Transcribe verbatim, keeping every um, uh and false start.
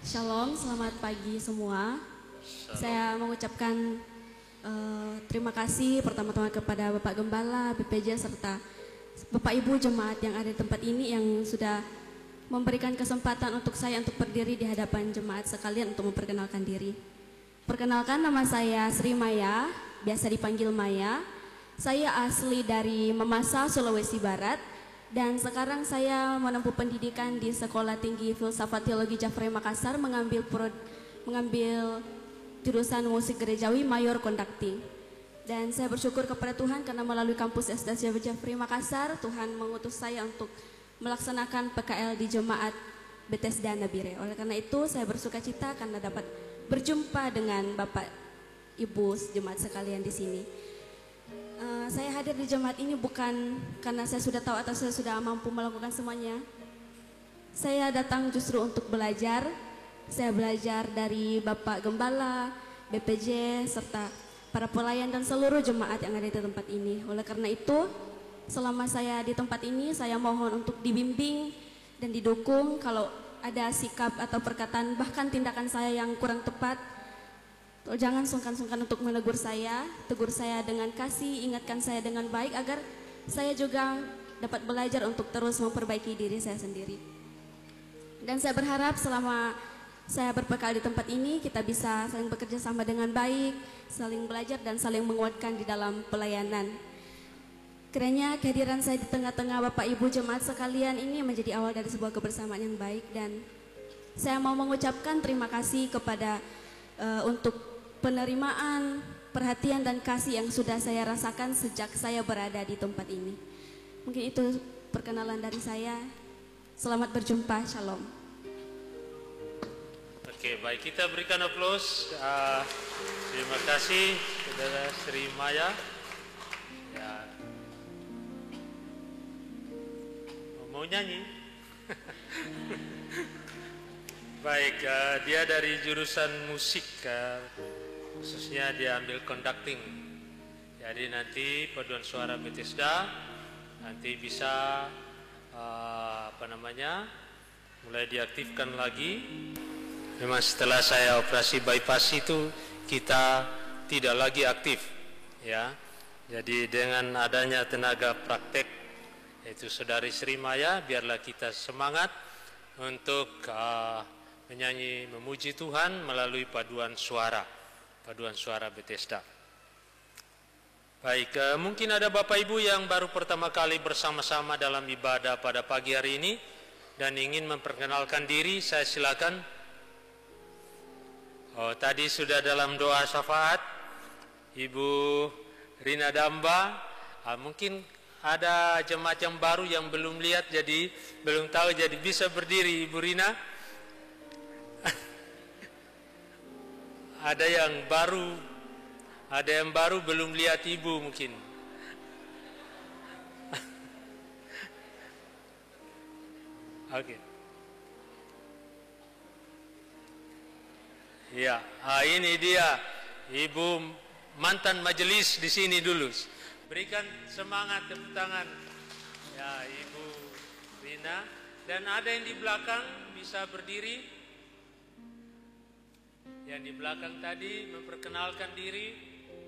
Shalom, selamat pagi semua. Shalom. Saya mengucapkan uh, terima kasih pertama-tama kepada Bapak Gembala, B P J, serta Bapak Ibu jemaat yang ada di tempat ini yang sudah memberikan kesempatan untuk saya untuk berdiri di hadapan jemaat sekalian untuk memperkenalkan diri. Perkenalkan, nama saya Sri Maya, biasa dipanggil Maya. Saya asli dari Mamasa, Sulawesi Barat. Dan sekarang saya menempuh pendidikan di Sekolah Tinggi Filsafat Teologi Jafre Makassar, mengambil pro, mengambil jurusan musik gerejawi Mayor Conducting. Dan saya bersyukur kepada Tuhan karena melalui kampus S D A Jafre Makassar, Tuhan mengutus saya untuk melaksanakan P K L di jemaat Bethesda Nabire. Oleh karena itu saya bersuka cita karena dapat berjumpa dengan Bapak Ibu jemaat sekalian di sini. Uh, saya hadir di jemaat ini bukan karena saya sudah tahu atau saya sudah mampu melakukan semuanya. Saya datang justru untuk belajar. Saya belajar dari Bapak Gembala, B P J, serta para pelayan dan seluruh jemaat yang ada di tempat ini. Oleh karena itu, selama saya di tempat ini, saya mohon untuk dibimbing dan didukung kalau ada sikap atau perkataan bahkan tindakan saya yang kurang tepat. Jangan sungkan-sungkan untuk menegur saya, tegur saya dengan kasih, ingatkan saya dengan baik agar saya juga dapat belajar untuk terus memperbaiki diri saya sendiri. Dan saya berharap selama saya berpekal di tempat ini kita bisa saling bekerja sama dengan baik, saling belajar dan saling menguatkan di dalam pelayanan. Kiranya kehadiran saya di tengah-tengah Bapak Ibu jemaat sekalian ini menjadi awal dari sebuah kebersamaan yang baik, dan saya mau mengucapkan terima kasih kepada uh, untuk penerimaan, perhatian dan kasih yang sudah saya rasakan sejak saya berada di tempat ini. Mungkin itu perkenalan dari saya. Selamat berjumpa, shalom. Oke, baik, kita berikan aplaus. Uh, terima kasih saudara Sri Maya. Ya. Mau nyanyi? Baik, uh, dia dari jurusan musik, uh, khususnya dia ambil conducting. Jadi nanti paduan suara Bethesda nanti bisa uh, apa namanya mulai diaktifkan lagi. Memang setelah saya operasi bypass itu kita tidak lagi aktif, ya. Jadi dengan adanya tenaga praktek yaitu saudari Sri Maya, biarlah kita semangat untuk uh, menyanyi memuji Tuhan melalui paduan suara, paduan suara Bethesda. Baik, uh, mungkin ada Bapak Ibu yang baru pertama kali bersama-sama dalam ibadah pada pagi hari ini dan ingin memperkenalkan diri, saya silakan. Oh, tadi sudah dalam doa syafaat Ibu Rina Damba. Uh, mungkin ada jemaat yang baru yang belum lihat, jadi belum tahu, jadi bisa berdiri Ibu Rina. Ada yang baru, ada yang baru belum lihat Ibu mungkin. Oke. Okay. Ya, ah, ini dia Ibu mantan majelis di sini dulu. Berikan semangat, tepuk tangan. Ya, Ibu Rina. Dan ada yang di belakang bisa berdiri. Yang di belakang tadi memperkenalkan diri.